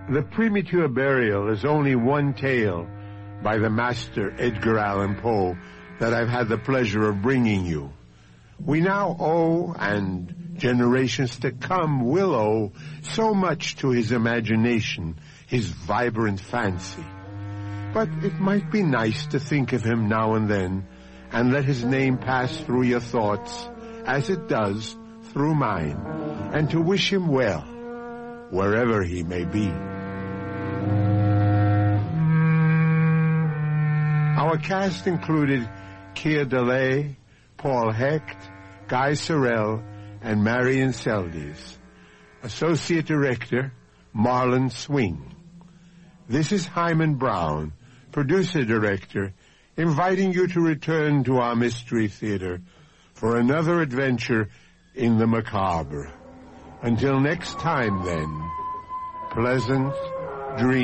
The Premature Burial is only one tale by the master Edgar Allan Poe that I've had the pleasure of bringing you. We now owe, and generations to come will owe, so much to his imagination, his vibrant fancy. But it might be nice to think of him now and then, and let his name pass through your thoughts, as it does through mine, and to wish him well, wherever he may be. Our cast included Keir Dullea, Paul Hecht, Guy Sorel, and Marion Seldes. Associate Director, Marlon Swing. This is Hyman Brown, Producer Director, inviting you to return to our Mystery Theater for another adventure in the macabre. Until next time, then, pleasant dreams.